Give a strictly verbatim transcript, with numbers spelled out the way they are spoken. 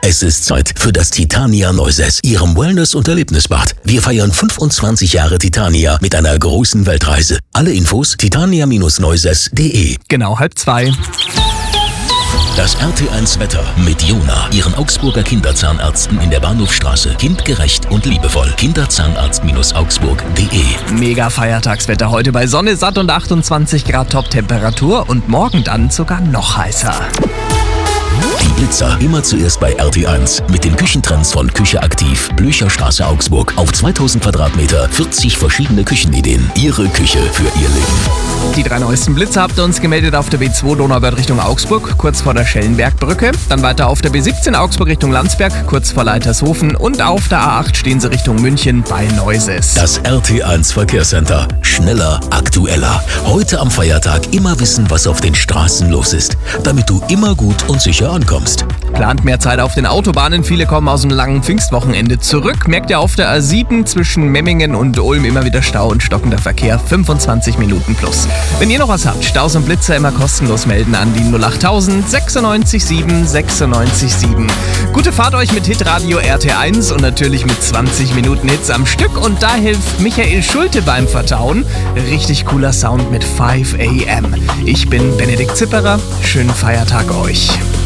Es ist Zeit für das Titania Neuses, Ihrem Wellness- und Erlebnisbad. Wir feiern fünfundzwanzig Jahre Titania mit einer großen Weltreise. Alle Infos titania Neuses punkt de. Genau halb zwei. Das R T eins Wetter mit Jona, Ihren Augsburger Kinderzahnärzten in der Bahnhofstraße. Kindgerecht und liebevoll. kinderzahnarzt augsburg punkt de. Mega Feiertagswetter heute bei Sonne, satt und achtundzwanzig Grad Top-Temperatur und morgen dann sogar noch heißer. Die Blitzer immer zuerst bei R T eins mit den Küchentrends von Küche aktiv, Blücherstraße Augsburg. Auf zweitausend Quadratmeter, vierzig verschiedene Küchenideen. Ihre Küche für Ihr Leben. Die drei neuesten Blitzer habt ihr uns gemeldet auf der B zwei Donauwörth Richtung Augsburg, kurz vor der Schellenbergbrücke. Dann weiter auf der B siebzehn Augsburg Richtung Landsberg, kurz vor Leitershofen. Und auf der A acht stehen sie Richtung München bei Neuses. Das R T eins Verkehrscenter. Schneller, aktueller. Heute am Feiertag immer wissen, was auf den Straßen los ist, damit du immer gut und sicher ankommst. Plant mehr Zeit auf den Autobahnen. Viele kommen aus dem langen Pfingstwochenende zurück. Merkt ihr auf der A sieben zwischen Memmingen und Ulm immer wieder Stau und stockender Verkehr. fünfundzwanzig Minuten plus. Wenn ihr noch was habt, Staus und Blitzer immer kostenlos melden an die null achttausend sechsundneunzig sieben sechsundneunzig sieben. Gute Fahrt euch mit Hitradio R T eins und natürlich mit zwanzig Minuten Hits am Stück. Und da hilft Michael Schulte beim Vertauen. Richtig cooler Sound mit fünf a m. Ich bin Benedikt Zipperer. Schönen Feiertag euch.